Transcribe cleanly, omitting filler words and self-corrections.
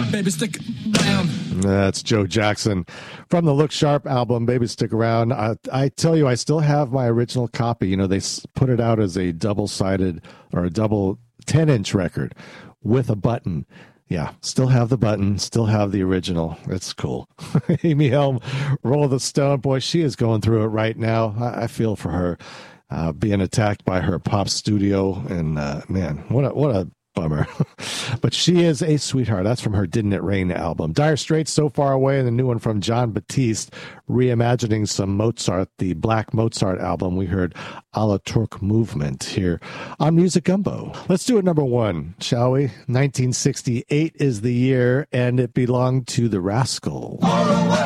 Baby, stick around. That's Joe Jackson from the Look Sharp album, Baby Stick Around. I tell you, I still have my original copy. You know, they put it out as a double-sided or a double 10-inch record with a button. Yeah, still have the button, still have the original. It's cool. Amy Helm, Roll the Stone. Boy, she is going through it right now. I feel for her being attacked by her pop studio. And, man, what a bummer. But she is a sweetheart. That's from her Didn't It Rain album. Dire Straits, So Far Away, and the new one from John Batiste, reimagining some Mozart, the Black Mozart album. We heard A la Turk Movement here on Music Gumbo. Let's do it number one, shall we? 1968 is the year, and it belonged to the Rascals.